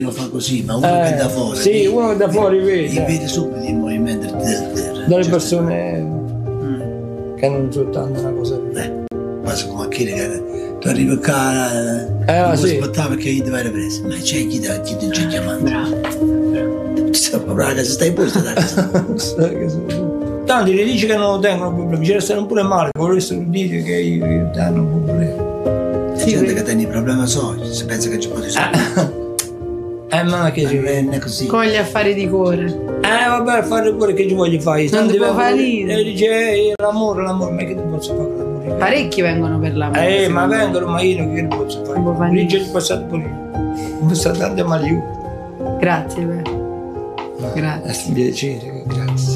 lo fa così, ma uno che da fuori. Sì, uno che da fuori vede. Vede subito il movimento dalle persone che non sono tanto una cosa. Quasi come a chi che tu arrivi qua, non puoi aspettare perché gli deve preso. Ma c'è chi ti c'è chiamando. Bravo. Proprio la casa stai posto da casa. Tanti le dice che non tengono problemi, ci restano pure male, volessero dire che io danno problemi. C'è gente che tiene i problemi soldi, si pensa che ci può risolvere. Ma che ci venne così. Con gli affari di cuore. Vabbè, fare pure che ci voglio fare. Non ti può fare e dice l'amore, ma che ti posso fare l'amore? Parecchi vengono per l'amore. Ma vengono, ma io che ne posso fare? Lì c'è passato pure io. Non mi sta dando mai aiuto. Grazie, beh. Grazie. È un piacere, grazie.